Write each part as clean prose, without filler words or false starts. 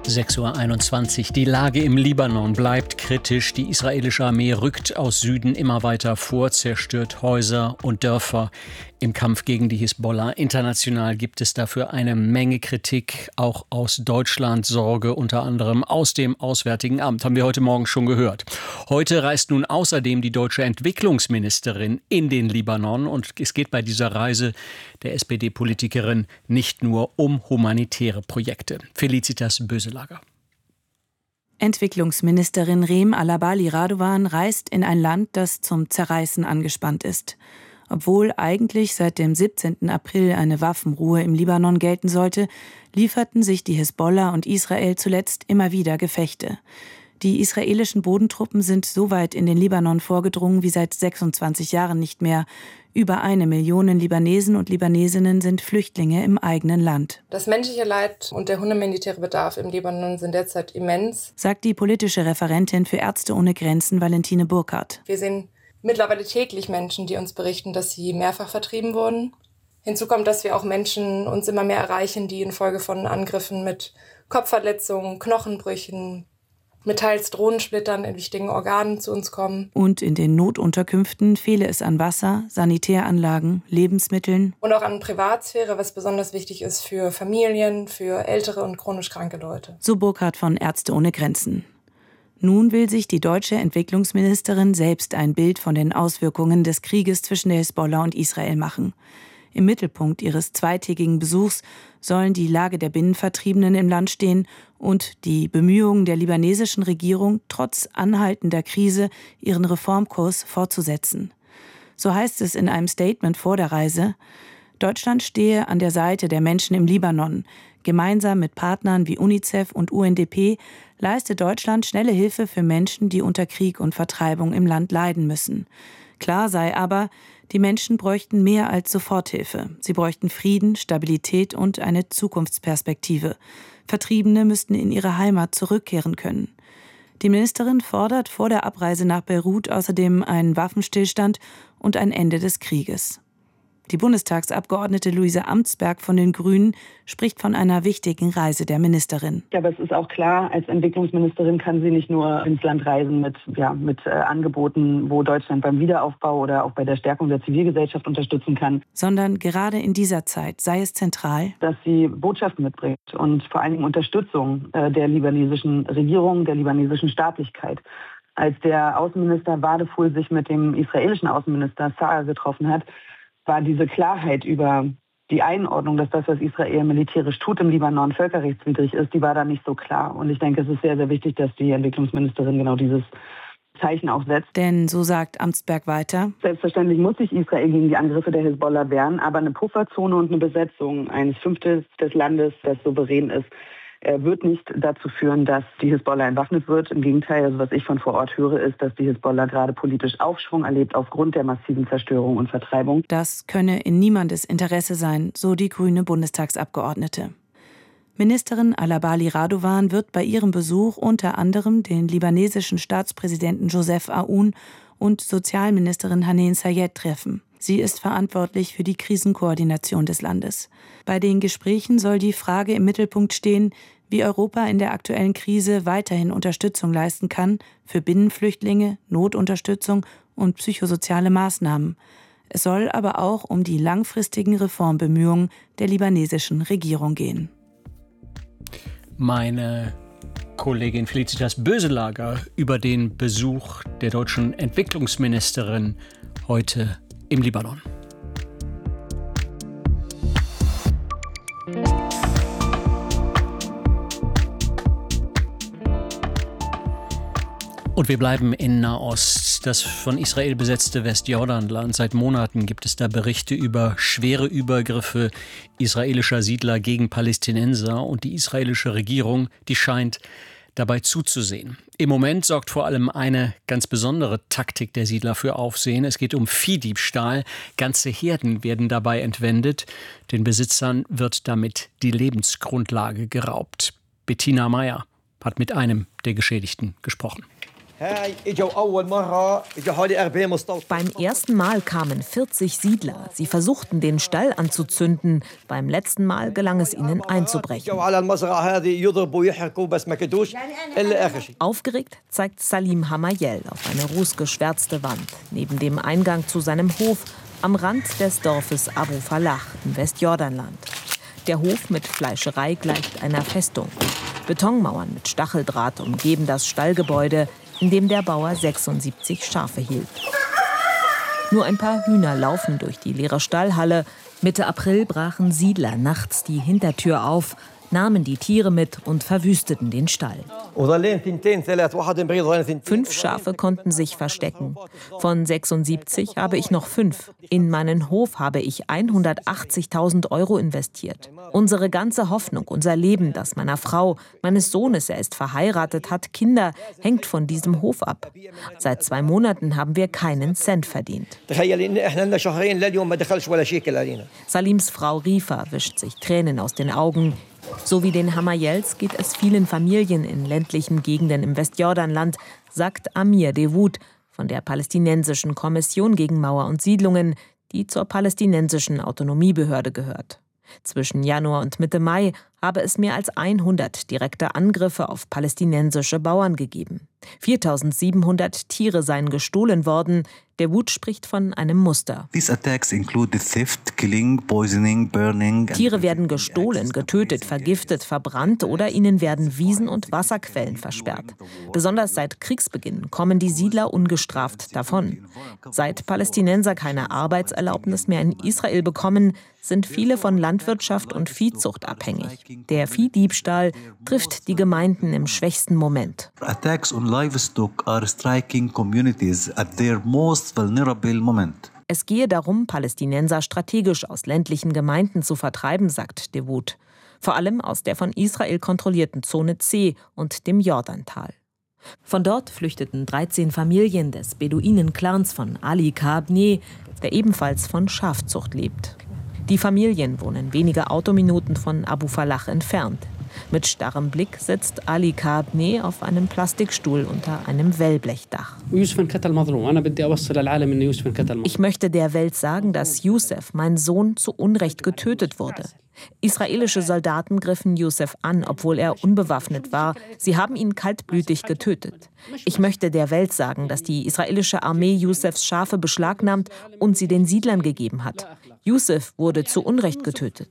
6:21 Uhr. Die Lage im Libanon bleibt kritisch. Die israelische Armee rückt aus Süden immer weiter vor, zerstört Häuser und Dörfer im Kampf gegen die Hisbollah. International gibt es dafür eine Menge Kritik, auch aus Deutschland, Sorge unter anderem aus dem Auswärtigen Amt, haben wir heute Morgen schon gehört. Heute reist nun außerdem die deutsche Entwicklungsministerin in den Libanon und es geht bei dieser Reise der SPD-Politikerin nicht nur um humanitäre Projekte. Felicitas Böselager. Entwicklungsministerin Reem Alabali Radovan reist in ein Land, das zum Zerreißen angespannt ist. Obwohl eigentlich seit dem 17. April eine Waffenruhe im Libanon gelten sollte, lieferten sich die Hisbollah und Israel zuletzt immer wieder Gefechte. Die israelischen Bodentruppen sind so weit in den Libanon vorgedrungen wie seit 26 Jahren nicht mehr. Über 1 Million Libanesen und Libanesinnen sind Flüchtlinge im eigenen Land. Das menschliche Leid und der humanitäre Bedarf im Libanon sind derzeit immens, sagt die politische Referentin für Ärzte ohne Grenzen Valentine Burkhardt. Wir sehen mittlerweile täglich Menschen, die uns berichten, dass sie mehrfach vertrieben wurden. Hinzu kommt, dass wir auch Menschen uns immer mehr erreichen, die infolge von Angriffen mit Kopfverletzungen, Knochenbrüchen, mit teils Drohnensplittern in wichtigen Organen zu uns kommen. Und in den Notunterkünften fehle es an Wasser, Sanitäranlagen, Lebensmitteln. Und auch an Privatsphäre, was besonders wichtig ist für Familien, für ältere und chronisch kranke Leute. So Burkhardt von Ärzte ohne Grenzen. Nun will sich die deutsche Entwicklungsministerin selbst ein Bild von den Auswirkungen des Krieges zwischen der Hisbollah und Israel machen. Im Mittelpunkt ihres zweitägigen Besuchs sollen die Lage der Binnenvertriebenen im Land stehen und die Bemühungen der libanesischen Regierung, trotz anhaltender Krise ihren Reformkurs fortzusetzen. So heißt es in einem Statement vor der Reise: Deutschland stehe an der Seite der Menschen im Libanon. Gemeinsam mit Partnern wie UNICEF und UNDP leistet Deutschland schnelle Hilfe für Menschen, die unter Krieg und Vertreibung im Land leiden müssen. Klar sei aber, die Menschen bräuchten mehr als Soforthilfe. Sie bräuchten Frieden, Stabilität und eine Zukunftsperspektive. Vertriebene müssten in ihre Heimat zurückkehren können. Die Ministerin fordert vor der Abreise nach Beirut außerdem einen Waffenstillstand und ein Ende des Krieges. Die Bundestagsabgeordnete Luise Amtsberg von den Grünen spricht von einer wichtigen Reise der Ministerin. Ja, aber es ist auch klar, als Entwicklungsministerin kann sie nicht nur ins Land reisen mit Angeboten, wo Deutschland beim Wiederaufbau oder auch bei der Stärkung der Zivilgesellschaft unterstützen kann. Sondern gerade in dieser Zeit sei es zentral, dass sie Botschaften mitbringt und vor allen Dingen Unterstützung der libanesischen Regierung, der libanesischen Staatlichkeit. Als der Außenminister Wadeful sich mit dem israelischen Außenminister Saar getroffen hat, war diese Klarheit über die Einordnung, dass das, was Israel militärisch tut im Libanon, völkerrechtswidrig ist, die war da nicht so klar. Und ich denke, es ist sehr, sehr wichtig, dass die Entwicklungsministerin genau dieses Zeichen auch setzt. Denn, so sagt Amtsberg weiter, selbstverständlich muss sich Israel gegen die Angriffe der Hisbollah wehren, aber eine Pufferzone und eine Besetzung eines Fünftels des Landes, das souverän ist, wird nicht dazu führen, dass die Hisbollah entwaffnet wird. Im Gegenteil, also was ich von vor Ort höre, ist, dass die Hisbollah gerade politisch Aufschwung erlebt aufgrund der massiven Zerstörung und Vertreibung. Das könne in niemandes Interesse sein, so die grüne Bundestagsabgeordnete. Ministerin Alabali Radovan wird bei ihrem Besuch unter anderem den libanesischen Staatspräsidenten Joseph Aoun und Sozialministerin Haneen Sayed treffen. Sie ist verantwortlich für die Krisenkoordination des Landes. Bei den Gesprächen soll die Frage im Mittelpunkt stehen, wie Europa in der aktuellen Krise weiterhin Unterstützung leisten kann für Binnenflüchtlinge, Notunterstützung und psychosoziale Maßnahmen. Es soll aber auch um die langfristigen Reformbemühungen der libanesischen Regierung gehen. Meine Kollegin Felicitas Böselager über den Besuch der deutschen Entwicklungsministerin heute im Libanon. Und wir bleiben in Nahost, das von Israel besetzte Westjordanland. Seit Monaten gibt es da Berichte über schwere Übergriffe israelischer Siedler gegen Palästinenser. Und die israelische Regierung, die scheint dabei zuzusehen. Im Moment sorgt vor allem eine ganz besondere Taktik der Siedler für Aufsehen. Es geht um Viehdiebstahl. Ganze Herden werden dabei entwendet. Den Besitzern wird damit die Lebensgrundlage geraubt. Bettina Meyer hat mit einem der Geschädigten gesprochen. Beim ersten Mal kamen 40 Siedler. Sie versuchten, den Stall anzuzünden. Beim letzten Mal gelang es ihnen einzubrechen. Aufgeregt zeigt Salim Hamayel auf eine rußgeschwärzte Wand neben dem Eingang zu seinem Hof am Rand des Dorfes Abu Fallah im Westjordanland. Der Hof mit Fleischerei gleicht einer Festung. Betonmauern mit Stacheldraht umgeben das Stallgebäude, in dem der Bauer 76 Schafe hielt. Nur ein paar Hühner laufen durch die leere Stallhalle. Mitte April brachen Siedler nachts die Hintertür auf, nahmen die Tiere mit und verwüsteten den Stall. 5 Schafe konnten sich verstecken. Von 76 habe ich noch 5. In meinen Hof habe ich 180.000 € investiert. Unsere ganze Hoffnung, unser Leben, das meiner Frau, meines Sohnes, er ist verheiratet, hat Kinder, hängt von diesem Hof ab. Seit 2 Monaten haben wir keinen Cent verdient. Salims Frau Rifa wischt sich Tränen aus den Augen. So wie den Hamayels geht es vielen Familien in ländlichen Gegenden im Westjordanland, sagt Amir Dewood von der Palästinensischen Kommission gegen Mauer und Siedlungen, die zur palästinensischen Autonomiebehörde gehört. Zwischen Januar und Mitte Mai habe es mehr als 100 direkte Angriffe auf palästinensische Bauern gegeben. 4.700 Tiere seien gestohlen worden. Der Wut spricht von einem Muster. Tiere werden gestohlen, getötet, vergiftet, verbrannt oder ihnen werden Wiesen und Wasserquellen versperrt. Besonders seit Kriegsbeginn kommen die Siedler ungestraft davon. Seit Palästinenser keine Arbeitserlaubnis mehr in Israel bekommen, sind viele von Landwirtschaft und Viehzucht abhängig. Der Viehdiebstahl trifft die Gemeinden im schwächsten Moment. Attacks on livestock are striking communities at their most vulnerable moment. Es gehe darum, Palästinenser strategisch aus ländlichen Gemeinden zu vertreiben, sagt Dewood. Vor allem aus der von Israel kontrollierten Zone C und dem Jordantal. Von dort flüchteten 13 Familien des Beduinen-Clans von Ali Kabneh, der ebenfalls von Schafzucht lebt. Die Familien wohnen wenige Autominuten von Abu Fallah entfernt. Mit starrem Blick sitzt Ali Kabneh auf einem Plastikstuhl unter einem Wellblechdach. Ich möchte der Welt sagen, dass Youssef, mein Sohn, zu Unrecht getötet wurde. Israelische Soldaten griffen Youssef an, obwohl er unbewaffnet war. Sie haben ihn kaltblütig getötet. Ich möchte der Welt sagen, dass die israelische Armee Youssefs Schafe beschlagnahmt und sie den Siedlern gegeben hat. Youssef wurde zu Unrecht getötet.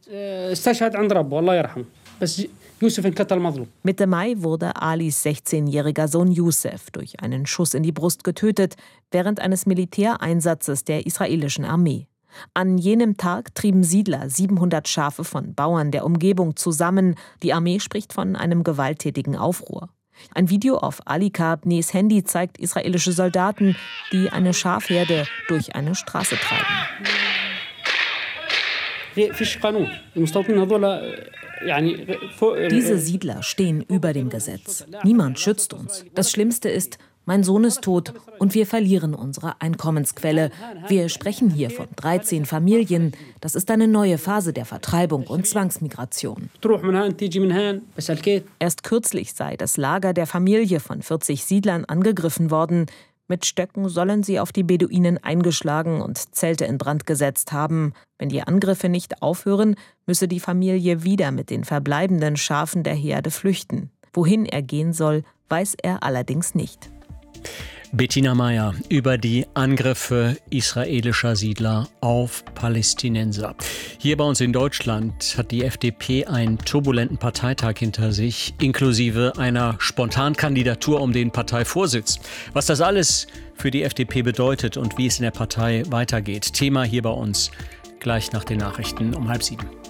Mitte Mai wurde Alis 16-jähriger Sohn Youssef durch einen Schuss in die Brust getötet, während eines Militäreinsatzes der israelischen Armee. An jenem Tag trieben Siedler 700 Schafe von Bauern der Umgebung zusammen. Die Armee spricht von einem gewalttätigen Aufruhr. Ein Video auf Ali Kabnehs Handy zeigt israelische Soldaten, die eine Schafherde durch eine Straße treiben. Diese Siedler stehen über dem Gesetz. Niemand schützt uns. Das Schlimmste ist, mein Sohn ist tot und wir verlieren unsere Einkommensquelle. Wir sprechen hier von 13 Familien. Das ist eine neue Phase der Vertreibung und Zwangsmigration. Erst kürzlich sei das Lager der Familie von 40 Siedlern angegriffen worden. Mit Stöcken sollen sie auf die Beduinen eingeschlagen und Zelte in Brand gesetzt haben. Wenn die Angriffe nicht aufhören, müsse die Familie wieder mit den verbleibenden Schafen der Herde flüchten. Wohin er gehen soll, weiß er allerdings nicht. Bettina Meyer über die Angriffe israelischer Siedler auf Palästinenser. Hier bei uns in Deutschland hat die FDP einen turbulenten Parteitag hinter sich, inklusive einer Spontankandidatur um den Parteivorsitz. Was das alles für die FDP bedeutet und wie es in der Partei weitergeht. Thema hier bei uns gleich nach den Nachrichten um 6:30.